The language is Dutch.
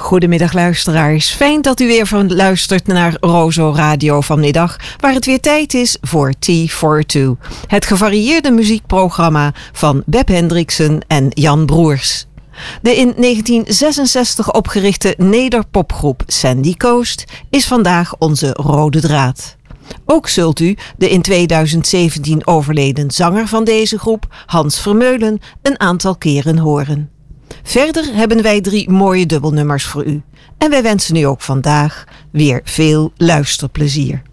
Goedemiddag luisteraars, fijn dat u weer luistert naar Rozo Radio vanmiddag, waar het weer tijd is voor T42. Het gevarieerde muziekprogramma van Beb Hendriksen en Jan Broers. De in 1966 opgerichte nederpopgroep Sandy Coast is vandaag onze rode draad. Ook zult u de in 2017 overleden zanger van deze groep, Hans Vermeulen, een aantal keren horen. Verder hebben wij 3 mooie dubbelnummers voor u. En wij wensen u ook vandaag weer veel luisterplezier.